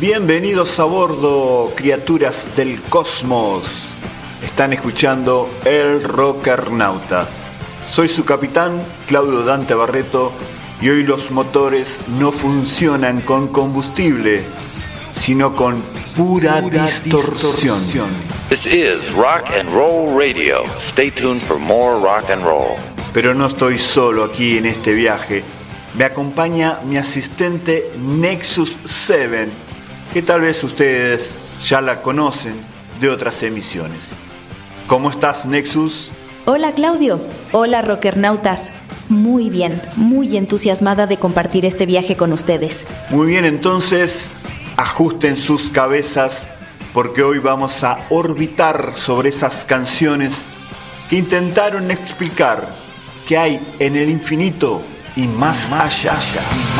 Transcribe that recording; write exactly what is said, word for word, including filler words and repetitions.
Bienvenidos a bordo, criaturas del cosmos. Están escuchando El Rockernauta. Soy su capitán, Claudio Dante Barreto, y hoy los motores no funcionan con combustible, sino con pura, pura distorsión. distorsión. This is Rock and Roll Radio. Stay tuned for more rock and roll. Pero no estoy solo aquí en este viaje. Me acompaña mi asistente Nexus siete, que tal vez ustedes ya la conocen de otras emisiones. ¿Cómo estás, Nexus? Hola, Claudio. Hola, rockernautas. Muy bien, muy entusiasmada de compartir este viaje con ustedes. Muy bien, entonces, ajusten sus cabezas, porque hoy vamos a orbitar sobre esas canciones que intentaron explicar qué hay en el infinito y más, y más allá. allá.